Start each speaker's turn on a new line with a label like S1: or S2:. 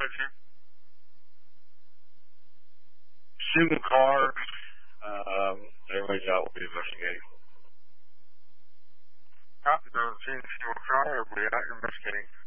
S1: picture?
S2: Shooting car. Everybody's out. We'll be investigating.
S1: Copy, doesn't seem to see a car. Everybody out. You're investigating.